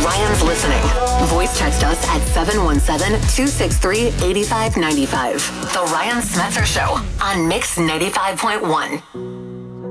Ryan's listening. Voice text us at 717-263-8595. The Ryan Smetzer Show on Mix 95.1.